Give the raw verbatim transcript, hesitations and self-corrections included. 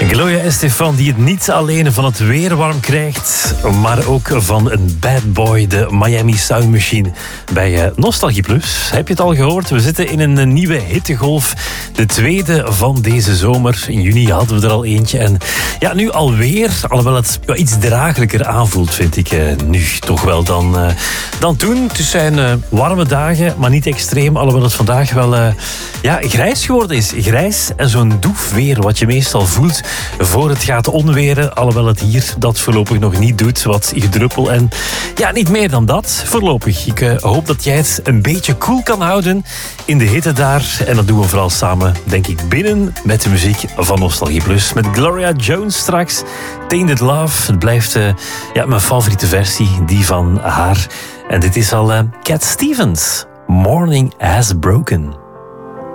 Gloria Estefan die het niet alleen van het weer warm krijgt, maar ook van een bad boy, de Miami Sound Machine bij Nostalgie Plus. Heb je het al gehoord? We zitten in een nieuwe hittegolf. De tweede van deze zomer. In juni hadden we er al eentje. En ja, nu alweer, alhoewel het iets draaglijker aanvoelt, vind ik eh, nu toch wel dan, uh, dan toen. Het zijn uh, warme dagen, maar niet extreem. Alhoewel het vandaag wel uh, ja, grijs geworden is. Grijs en zo'n doef weer, wat je meestal voelt voor het gaat onweren. Alhoewel het hier dat voorlopig nog niet doet. Wat gedruppel en ja, niet meer dan dat voorlopig. Ik uh, hoop dat jij het een beetje koel kan houden in de hitte daar. En dat doen we vooral samen, denk ik, binnen met de muziek van Nostalgie Plus. Met Gloria Jones straks. Tainted Love. Het blijft uh, ja, mijn favoriete versie, die van haar. En dit is al uh, Cat Stevens. Morning Has Broken.